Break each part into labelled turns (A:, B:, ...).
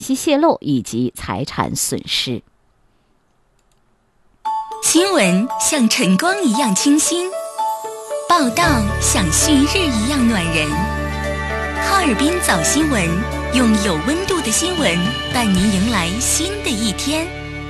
A: 息泄露以及财产损失。
B: 新闻像晨光一样清新，报道像旭日一样暖人。哈尔滨早新闻，用有温度的新闻伴您迎来新的一天。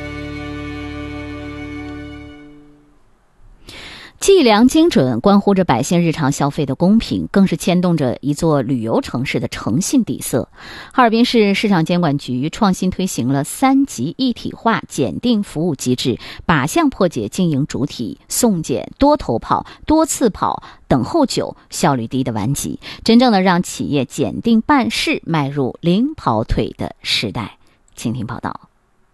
A: 计量精准关乎着百姓日常消费的公平，更是牵动着一座旅游城市的诚信底色。哈尔滨市市场监管局创新推行了3级一体化检定服务机制，靶向破解经营主体送检、多头跑、多次跑、等候久、效率低的顽疾，真正的让企业检定办事迈入零跑腿的时代。请听报道。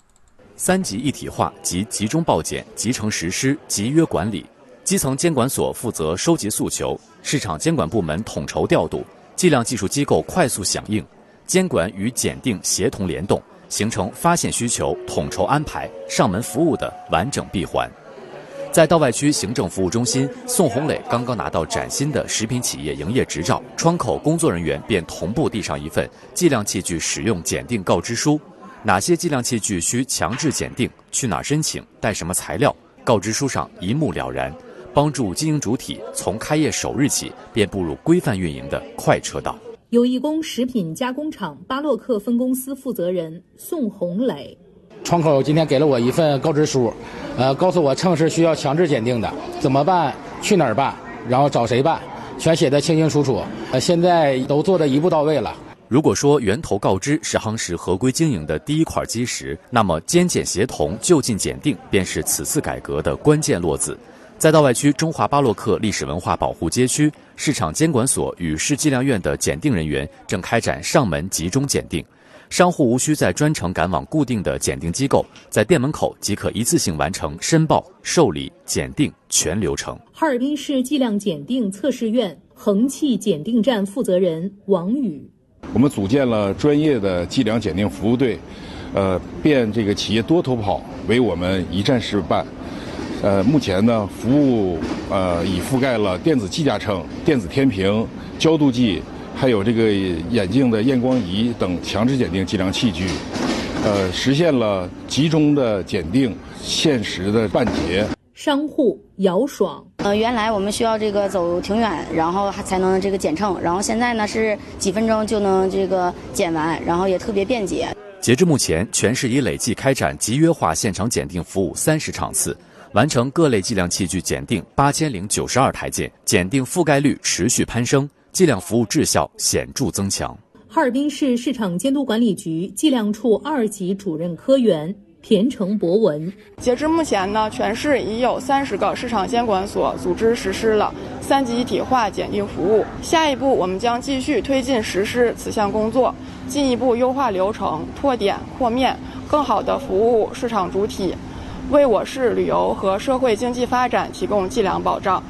C: 3级一体化及集中报检、集成实施、集约管理。基层监管所负责收集诉求，市场监管部门统筹调度，计量技术机构快速响应，监管与检定协同联动，形成发现需求、统筹安排、上门服务的完整闭环。在道外区行政服务中心，宋红磊刚刚拿到崭新的食品企业营业执照，窗口工作人员便同步递上一份计量器具使用检定告知书，哪些计量器具需强制检定，去哪儿申请，带什么材料，告知书上一目了然，帮助经营主体从开业首日起便步入规范运营的快车道。
D: 友谊工食品加工厂巴洛克分公司负责人宋红磊，
E: 窗口今天给了我一份告知书，告诉我秤是需要强制检定的，怎么办，去哪儿办，然后找谁办，全写得清清楚楚。现在都做得一步到位了。
C: 如果说源头告知是夯实合规经营的第一块基石，那么监检协同、就近检定便是此次改革的关键落子。在道外区中华巴洛克历史文化保护街区，市场监管所与市计量院的检定人员正开展上门集中检定，商户无需再专程赶往固定的检定机构，在店门口即可一次性完成申报、受理、检定全流程。
D: 哈尔滨市计量检定测试院恒器检定站负责人王宇，
F: 我们组建了专业的计量检定服务队，变这个企业多头跑为我们一站式办。目前呢，服务已覆盖了电子计价秤、电子天平、焦度计，还有这个眼镜的验光仪等强制检定计量器具，实现了集中的检定、限时的办结。
D: 商户姚爽，
G: 原来我们需要这个走挺远，然后才能这个检秤，然后现在呢是几分钟就能这个检完，然后也特别便捷。
C: 截至目前，全市已累计开展集约化现场检定服务30场次，完成各类计量器具检定8092台件，检定覆盖率持续攀升，计量服务质效显著增强。
D: 哈尔滨市市场监督管理局计量处2级主任科员田成博文，
H: 截至目前呢，全市已有30个市场监管所组织实施了3级一体化检定服务。下一步，我们将继续推进实施此项工作，进一步优化流程，拓点扩面，更好地服务市场主体，为我市旅游和社会经济发展提供计量保障。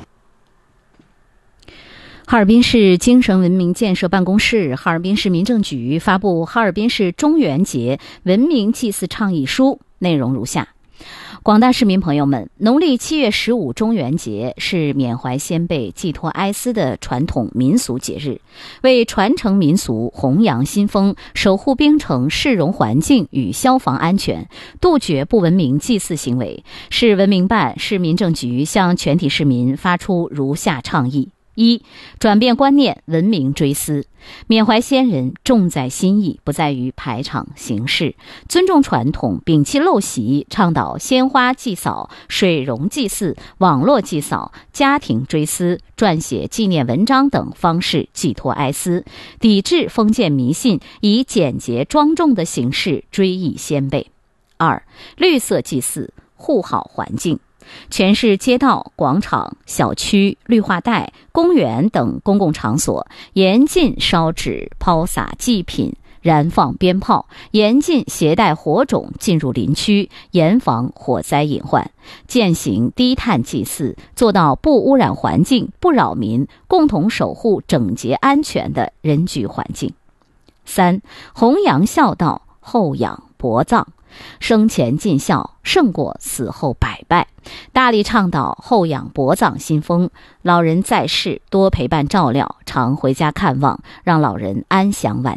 A: 哈尔滨市精神文明建设办公室、哈尔滨市民政局发布哈尔滨市中元节文明祭祀倡议书，内容如下。广大市民朋友们，农历7月15中元节是缅怀先辈、寄托哀思的传统民俗节日，为传承民俗、弘扬新风、守护冰城市容环境与消防安全，杜绝不文明祭祀行为，市文明办、市民政局向全体市民发出如下倡议：1. 转变观念，文明追思，缅怀先人重在心意，不在于排场形式，尊重传统，摒弃陋习，倡导鲜花祭扫、水溶祭祀、网络祭扫、家庭追思、撰写纪念文章等方式寄托哀思，抵制封建迷信，以简洁庄重的形式追忆先辈。2. 绿色祭祀，护好环境，全市街道、广场、小区、绿化带、公园等公共场所严禁烧纸、抛洒祭品、燃放鞭炮，严禁携带火种进入林区，严防火灾隐患，践行低碳祭祀，做到不污染环境、不扰民，共同守护整洁安全的人居环境。3. 弘扬孝道，厚养薄葬，生前尽孝，胜过死后百拜，大力倡导厚养薄葬新风，老人在世多陪伴照料，常回家看望，让老人安享晚年。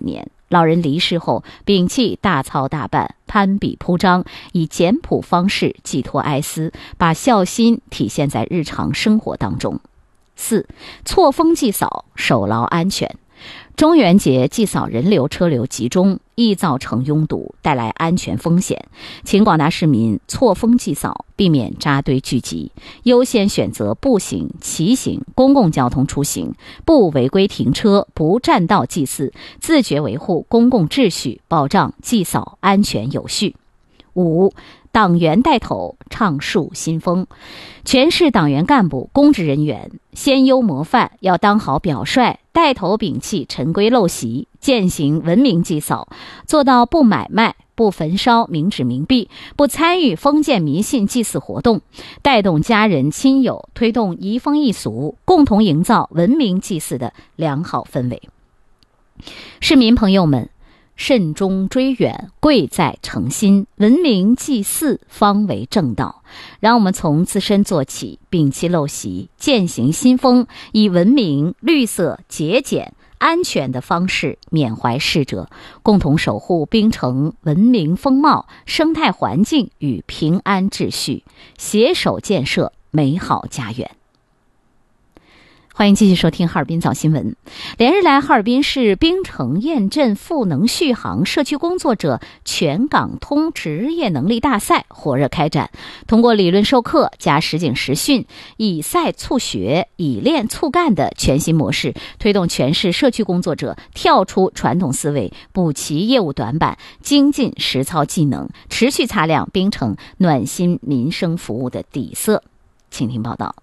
A: 老人离世后，摒弃大操大办、攀比铺张，以简朴方式寄托哀思，把孝心体现在日常生活当中。4. 错峰祭扫，守牢安全。中元节祭扫人流车流集中，易造成拥堵，带来安全风险，请广大市民错峰祭扫，避免扎堆聚集，优先选择步行、骑行、公共交通出行，不违规停车，不占道祭祀，自觉维护公共秩序，保障祭扫安全有序。5. 党员带头倡树新风，全市党员干部、公职人员先优模范，要当好表率，带头摒弃陈规陋习，践行文明祭扫，做到不买卖、不焚烧明纸冥币，不参与封建迷信祭祀活动，带动家人亲友推动移风易俗，共同营造文明祭祀的良好氛围。市民朋友们，慎终追远，贵在诚心，文明祭祀方为正道。让我们从自身做起，摒弃陋习，践行新风，以文明、绿色、节俭、安全的方式缅怀逝者，共同守护槟城文明风貌、生态环境与平安秩序，携手建设美好家园。欢迎继续收听哈尔滨早新闻。连日来，哈尔滨市槟城堰镇赋能续航社区工作者全港通职业能力大赛火热开展，通过理论授课加实景实训，以赛促学、以练促干的全新模式，推动全市社区工作者跳出传统思维，补齐业务短板，精进实操技能，持续擦亮槟城暖心民生服务的底色。请听报道。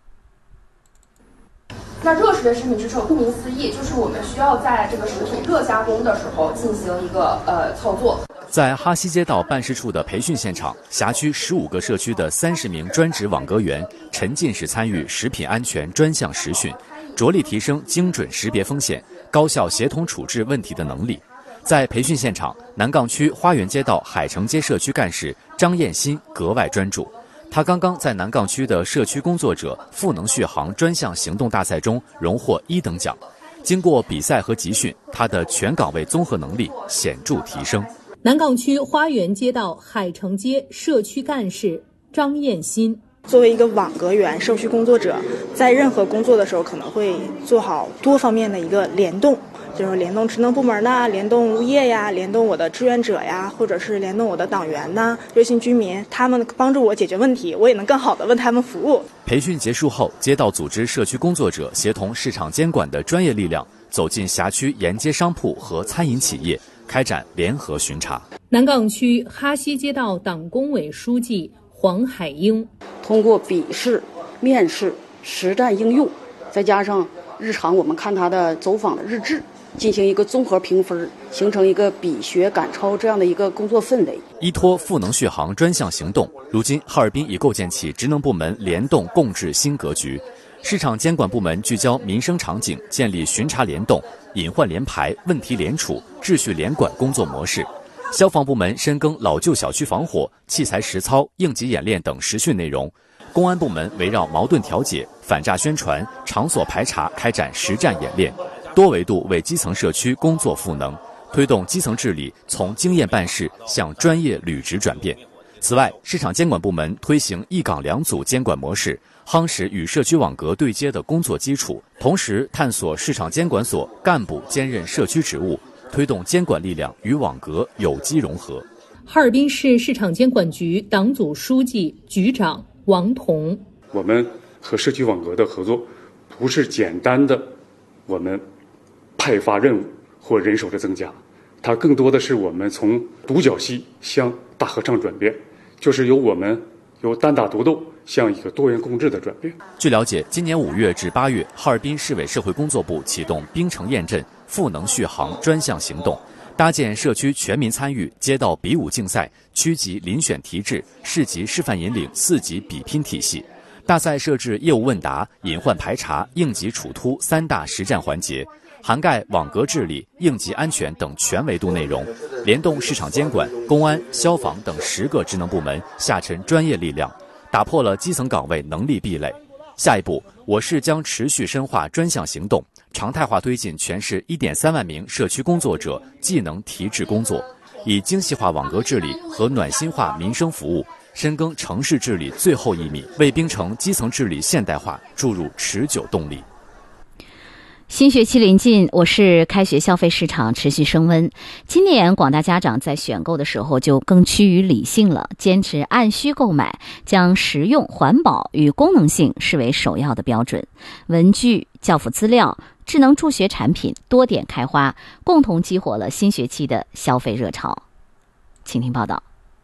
I: 那热食的食品制成，顾名思义，就是我们需要在这个食品热加工的时候进行一个操作。
C: 在哈西街道办事处的培训现场，辖区15个社区的30名专职网格员沉浸式参与食品安全专项实训，着力提升精准识别风险、高效协同处置问题的能力。在培训现场，南岗区花园街道海城街社区干事张艳新格外专注。他刚刚在南岗区的社区工作者赋能续航专项行动大赛中荣获1等奖。经过比赛和集训，他的全岗位综合能力显著提升。
D: 南岗区花园街道海城街社区干事张艳新。
J: 作为一个网格员、社区工作者，在任何工作的时候可能会做好多方面的一个联动，就是联动职能部门呐，联动物业呀，联动我的志愿者呀，或者是联动我的党员呐、热心居民，他们帮助我解决问题，我也能更好的为他们服务。
C: 培训结束后，街道组织社区工作者协同市场监管的专业力量，走进辖区沿街商铺和餐饮企业，开展联合巡查。
D: 南岗区哈西街道党工委书记黄海英。
K: 通过笔试、面试、实战应用，再加上日常我们看他的走访的日志，进行一个综合评分，形成一个比学赶超这样的一个工作氛围。
C: 依托赋能续航专项行动，如今哈尔滨已构建起职能部门联动共治新格局。市场监管部门聚焦民生场景，建立巡查联动、隐患联排、问题联处、秩序联管工作模式。消防部门深耕老旧小区防火、器材实操、应急演练等实训内容。公安部门围绕矛盾调解、反诈宣传、场所排查开展实战演练，多维度为基层社区工作赋能，推动基层治理从经验办事向专业履职转变。此外，市场监管部门推行一岗两组监管模式，夯实与社区网格对接的工作基础，同时探索市场监管所干部兼任社区职务，推动监管力量与网格有机融合。
D: 哈尔滨市市场监管局党组书记、局长王彤。
L: 我们和社区网格的合作不是简单的我们派发任务或人手的增加，它更多的是我们从独角戏向大合唱转变，就是由单打独斗向一个多元共治的转变。
C: 据了解，今年5月至8月，哈尔滨市委社会工作部启动槟城堰镇赋能续航专项行动，搭建社区全民参与、街道比武竞赛、区级遴选题制、市级示范引领4级比拼体系。大赛设置业务问答、隐患排查、应急处突3大实战环节，涵盖网格治理、应急安全等全维度内容，联动市场监管、公安、消防等10个职能部门下沉专业力量，打破了基层岗位能力壁垒。下一步，我市将持续深化专项行动， 常态化推进全市1.3万名社区工作者技能提质工作，以精细化网格治理和暖心化民生服务，深耕城市治理最后1米，为冰城基层治理现代化注入持久动力。
A: 新学期临近，我市开学消费市场持续升温。今年广大家长在选购的时候就更趋于理性了，坚持按需购买，将实用、环保与功能性视为首要的标准。文具、教辅资料、智能助学产品多点开花，共同激活了新学期的消费热潮。请听报道。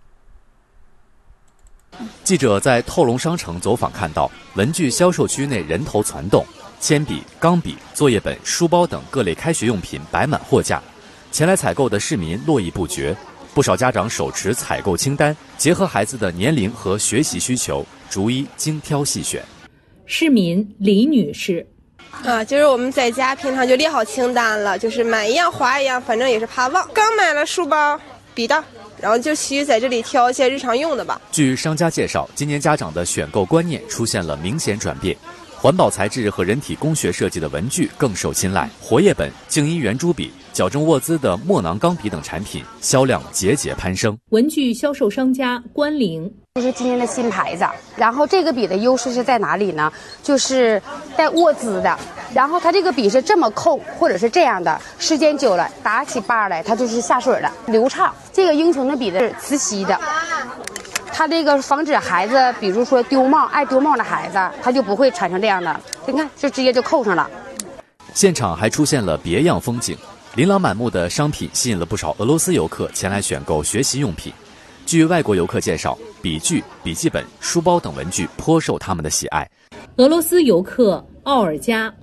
C: 记者在透龙商城走访看到，文具销售区内人头攒动，铅笔、钢笔、作业本、书包等各类开学用品摆满货架，前来采购的市民络绎不绝。不少家长手持采购清单，结合孩子的年龄和学习需求，逐一精挑细选。
D: 市民李女士：
M: 就是我们在家平常就列好清单了，就是买一样划一样，反正也是怕忘。刚买了书包、笔袋，然后就其余在这里挑一些日常用的吧。
C: 据商家介绍，今年家长的选购观念出现了明显转变。环保材质和人体工学设计的文具更受青睐，活页本、静音圆珠笔、矫正握姿的墨囊钢笔等产品销量节节攀升。
D: 文具销售商家关玲：
N: 就是今年的新牌子，然后这个笔的优势是在哪里呢？就是带握姿的，然后它这个笔是这么扣或者是这样的，时间久了打起把来它就是下水的，流畅。这个英雄的笔的是磁吸的，它这个防止孩子，比如说丢帽，爱丢帽的孩子，他就不会产生这样的。你看，就直接就扣上了。
C: 现场还出现了别样风景，琳琅满目的商品吸引了不少俄罗斯游客前来选购学习用品。据外国游客介绍，笔具、笔记本、书包等文具颇受他们的喜爱。
D: 俄罗斯游客奥尔加：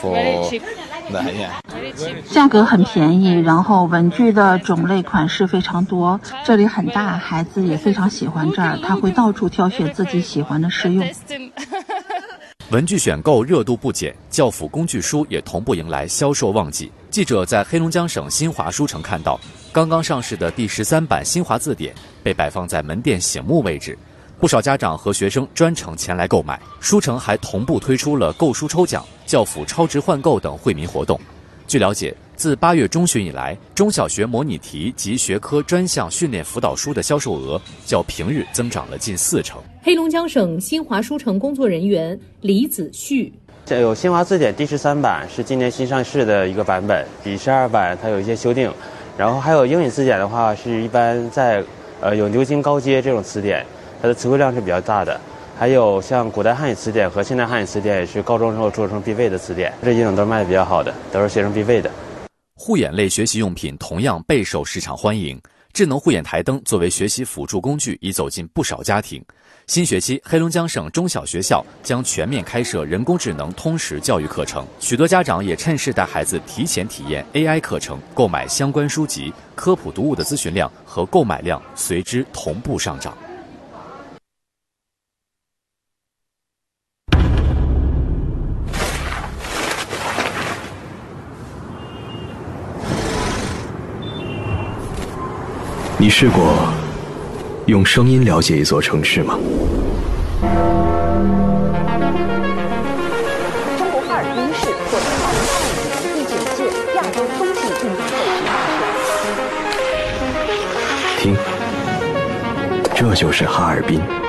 O: 价格很便宜，然后文具的种类款式非常多，这里很大，孩子也非常喜欢这儿，他会到处挑选自己喜欢的试用。
C: 文具选购热度不减，教辅工具书也同步迎来销售旺季。记者在黑龙江省新华书城看到，刚刚上市的第13版新华字典被摆放在门店醒目位置，不少家长和学生专程前来购买。书城还同步推出了购书抽奖、教辅超值换购等惠民活动。据了解，自8月中旬以来，中小学模拟题及学科专项训练辅导书的销售额较平日增长了近40%。
D: 黑龙江省新华书城工作人员李子旭：
P: 这有新华字典第13版是今年新上市的一个版本，比12版它有一些修订。然后还有英语字典的话，是一般在有牛津高阶这种词典，它的词汇量是比较大的。还有像古代汉语词典和现代汉语词典也是高中时候做成必备的词典，这几种都是卖的比较好的，都是学生必备的。
C: 护眼类学习用品同样备受市场欢迎，智能护眼台灯作为学习辅助工具已走进不少家庭。新学期，黑龙江省中小学校将全面开设人工智能通识教育课程，许多家长也趁势带孩子提前体验 AI 课程，购买相关书籍，科普读物的咨询量和购买量随之同步上涨。
Q: 你试过用声音了解一座城市吗？
N: 中国哈尔滨市获得2025年第9届亚洲风景运动会。
Q: 听，这就是哈尔滨。